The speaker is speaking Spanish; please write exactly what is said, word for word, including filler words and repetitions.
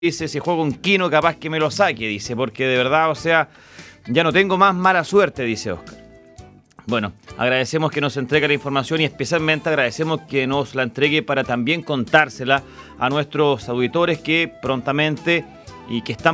Dice, si juego un Kino capaz que me lo saque, dice, porque de verdad, o sea, ya no tengo más mala suerte, dice Oscar. Bueno, agradecemos que nos entregue la información y especialmente agradecemos que nos la entregue para también contársela a nuestros auditores que prontamente y que están